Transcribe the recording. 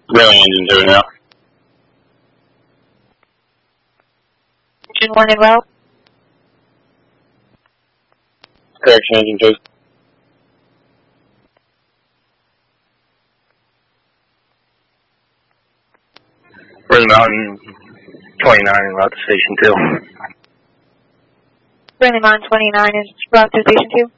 Really engine 2 now. Engine 1 en route. Correction, engine 2. Room Mountain 29 en route to Station 2. Friendly Mountain 29 is route to Station 2.